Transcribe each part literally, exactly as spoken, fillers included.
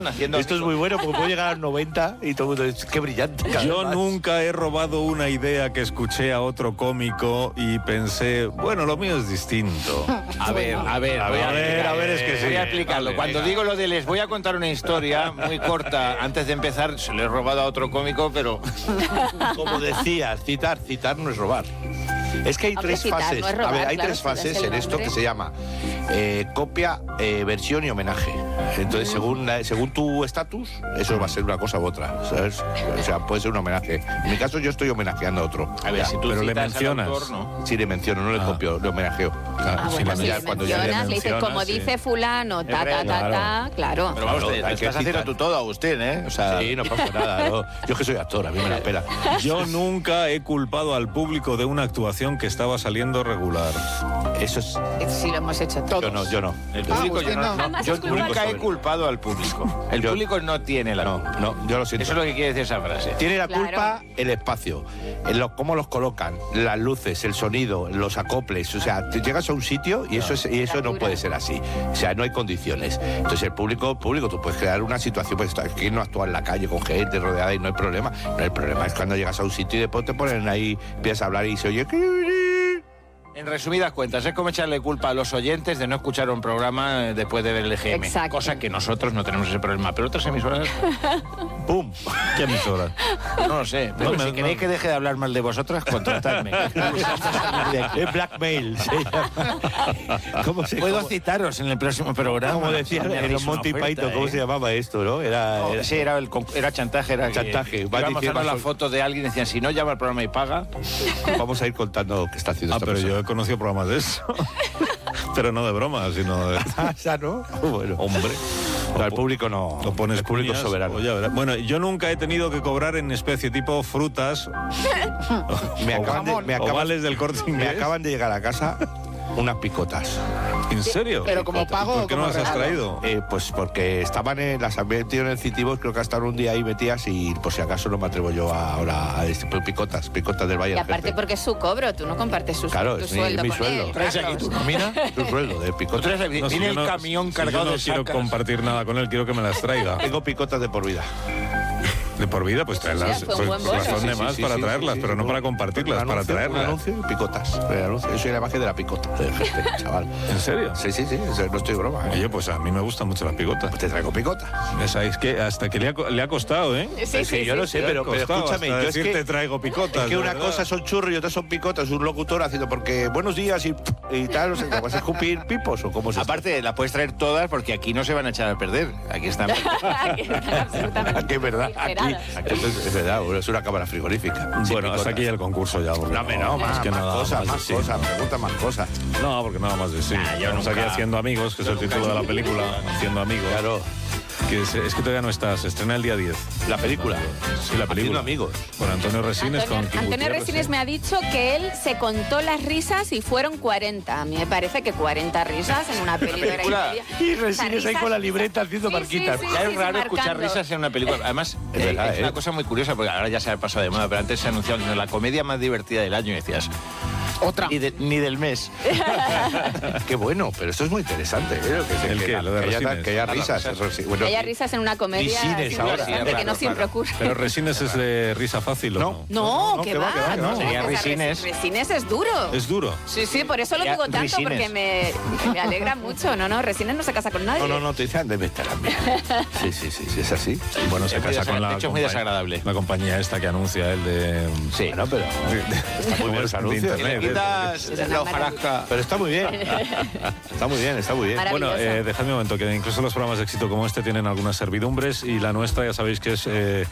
Haciendo Esto es muy bueno porque puedo llegar a los noventa y todo el mundo dice, qué brillante. Yo nunca he robado una idea que escuché a otro cómico y pensé, bueno, lo mío es distinto. A ver, a ver, A voy ver, a ver, a ver, es que sí. Voy a explicarlo. Vale, Cuando venga. digo lo de les voy a contar una historia muy corta, antes de empezar, se lo he robado a otro cómico, pero... Como decías, citar, citar no es robar. Es que hay Hombre, tres citar fases. no es robar, a ver, hay claro, tres si das fases el en esto nombre. que se llama eh, copia, eh, versión y homenaje. Entonces, según, la- según tu estatus, eso va a ser una cosa u otra, ¿sabes? O sea, puede ser un homenaje. En mi caso, yo estoy homenajeando a otro. A ver, Ya. si tú pero le citas al mencionas. autor, ¿no? Sí, le menciono, no le Ah. copio, le homenajeo. Ah, si bueno, le si ya le cuando ya le mencionas, le dices, mencionas, como sí. dice fulano, ta, ta, ta, Claro. ta, claro. Pero vamos, Claro, te, te hay que estás haciendo citar. tú todo, Agustín, ¿eh? O sea, Sí, no pasa nada. ¿no? Yo es que soy actor, a mí me la espera. Yo nunca he culpado al público de una actuación que estaba saliendo regular. Eso es... Sí, lo hemos hecho todos. Yo no, yo no. el público Agustín, yo no, no. no, Jamás yo has culpado. nunca he culpado al público. El Yo- público no tiene la No, culpa. no, yo lo siento. Eso es lo que quiere decir esa frase. Tiene la Claro. culpa el espacio, en lo- cómo los colocan, las luces, el sonido, los acoples. O sea, te llegas a un sitio y eso, es, y eso no Altura. puede ser así. O sea, no hay condiciones. Entonces, el público, público, tú puedes crear una situación, pues aquí no actúa en la calle con gente rodeada y no hay problema. No, el problema es cuando llegas a un sitio y después te ponen ahí, empiezas a hablar y se oye... En resumidas cuentas, es como echarle culpa a los oyentes de no escuchar un programa eh, después de ver el E G M. Exacto. Cosa que nosotros no tenemos ese problema. Pero otras emisoras, ¡Pum! ¿Qué emisora? no lo sé. Pero No, si me- queréis no. que deje de hablar mal de vosotras, contratadme. Es blackmail. se llama. ¿Cómo se Puedo cómo- citaros en el próximo programa. Como decía Me en haréis los una Monty oferta, Python, ¿cómo ¿eh? se llamaba esto, no? Era... No, era- sí, era, el, con- era chantaje. Era que Chantaje, va íbamos diciendo- dando la foto de alguien y decían, si no llama al programa y paga. Vamos a ir contando qué está haciendo Ah, esta pero persona. yo he conocido programas de eso. Pero no de broma, sino de... Ah, ya no. Bueno. Hombre. No, el público no. Lo pones el público cuñas, soberano. o ya verás. Bueno, yo nunca he tenido que cobrar en especie, tipo frutas, Me o, acaban, de, me, o acaban, vales del Corte me Inglés. acaban de llegar a casa unas picotas. ¿En serio? Pero como pago ¿Por o qué no como las has regalo. traído? Eh, pues porque estaban en las habían metido en el Citibos, creo que hasta un día ahí metidas y por si acaso no me atrevo yo a- ahora a este, pues, picotas, picotas del Valle Y del aparte Jefe. porque es su cobro, tú no compartes su, Claro, tu es mi- sueldo mi con sueldo. él. Traes aquí tu Carlos. nómina. Tu sueldo de Tú picotas. traes- No, viene si yo el no- camión si cargado yo no de quiero sacas. compartir nada con él, quiero que me las traiga. Tengo picotas de por vida. De por vida, pues traerlas. Sí, fue un buen Pues bolso. razón de Sí, sí, más sí, para sí, traerlas, sí, pero sí, no sí. para compartirlas, Un para anuncio, traerlas. Un anuncio y picotas. El anuncio. Yo soy la magia de la picota, de gente, chaval. ¿En serio? Sí, sí, sí, eso no estoy broma. ¿eh? Oye, pues a mí me gustan mucho las picotas. Pues te traigo picotas. Esa es que hasta que le ha, co- le ha costado, ¿eh? Sí, Es que sí, yo sí. no sé, Le ha pero, pero costado escúchame, hasta yo es decir que... te traigo picotas. Es que de una verdad. cosa son churros y otra son picotas. Un locutor haciendo porque buenos días y, y tal, no sé, ¿vas a escupir pipos o cómo se Aparte, la puedes traer todas porque aquí no se van a echar a perder. Aquí están. Aquí están absolutamente Aquí es verdad, aquí, refrigeradas. aquí es, es verdad, bueno, es una cámara frigorífica. Sin Bueno, hasta picotas. aquí el concurso ya. porque No, hombre, no, es más, que más nada cosas, más más de sí. cosas, pregunta más cosas. No, porque nada más de sí. Nah, yo Estamos nunca- aquí haciendo amigos, que es el título de la película, Haciendo amigos. Claro, Que es, es que todavía no está, se estrena el día diez. la película. Sí, la película. Haciendo amigos. Con Antonio Resines, Antonio, con Kiko Antonio Gutiérrez, Resines sí. me ha dicho que él se contó las risas y fueron cuarenta. A mí me parece que cuarenta risas en una peli de hora y película. media. Y O sea, Resines ahí risas- con la libreta haciendo Sí, marquitas. sí, sí, Ya sí, es raro marcando. escuchar risas en una película. Además, Es eh, verdad, es una ¿eh? cosa muy curiosa porque ahora ya se ha pasado de moda, pero antes se anunciaba como la comedia más divertida del año y decías, Otra. ni, de- ni del mes. Qué bueno, pero esto es muy interesante. ¿eh? Que, se- ¿El que, qué? Lo de que haya, Resines. que haya Ah, las risas. risas. Resi- bueno, Que haya risas en una comedia Resines es ahora, interesante, sí, que no raro, siempre raro. ocurre. Pero Resines es de risa fácil, ¿o No. no? No, No, que que va, va, que va, que va. no. Sería O sea, Resines. Resines es duro. Es duro. Sí, sí, por eso lo Ya, digo tanto, Resines. porque me, me alegra mucho. No, no, Resines no se casa con nadie. No, no, no, te dicen, debe estar bien. Sí, sí, sí, sí, es así. Bueno, se Es muy casa con desagra- la, de hecho, es muy compañ- desagradable. la compañía esta que anuncia el de... Sí. Bueno, pero... Está muy bien los anuncios. Y le quitas Es una la maravilla. hojarasca. Pero está muy bien. Está muy bien, está muy bien. Maravilloso. Bueno, eh, dejadme un momento, que incluso los programas de éxito como este tienen algunas servidumbres y la nuestra ya sabéis que es eh,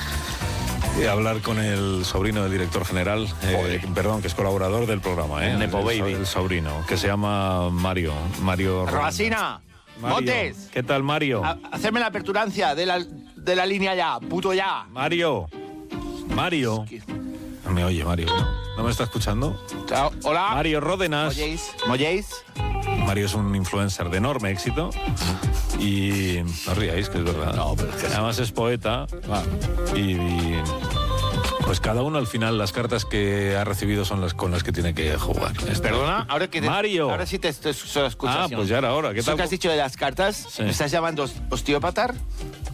eh, hablar con el sobrino del director general, eh, perdón, que es colaborador del programa, ¿eh? El Nepo el, Baby. el sobrino, que se llama Mario. Mario Ron- Rabasina, Mario. Montes, ¿Qué tal, Mario? a- hacerme la aperturancia de la, de la línea ya, puto ya. Mario. Mario. No me oye, Mario. ¿No me está escuchando? Chao. Hola. Mario Ródenas. ¿Molléis? ¿Molléis? Mario es un influencer de enorme éxito y no os ríais, que es verdad. No, pero es que- además es poeta y, y, pues cada uno al final las cartas que ha recibido son las con las que tiene que jugar. Esto. Perdona, ahora que te- Mario. ahora sí te estoy escuchando. Ah, pues ya era hora. ¿Qué Eso tal? que has dicho de las cartas, Sí. ¿me estás llamando os- osteópata?